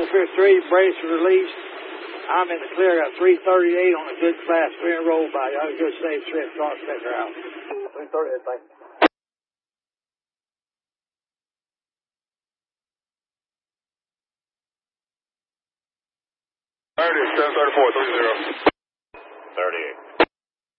Goldfish 3, brace released. I'm in the clear. Got 338 on a good class 3 in a roll by. Y'all good safe trip. Prospector out. 338, thanks. 30, 734, 30. 38.